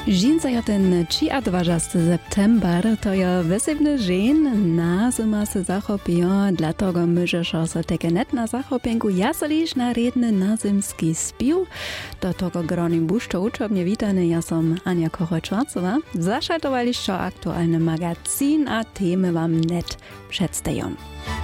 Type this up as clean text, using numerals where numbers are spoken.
Dżinsa ja ten 23 september, to ja wysebny dzień, na zima se zachopią, dlatego możesz się takie net na zachopienku jasolisz na redny nazymski spił. Do tego groni buszczo uczobnie witany, ja som Ania Kochocz-Warcowa. Zašaltowaliście aktualny magazyn, a temy wam net przedstawią.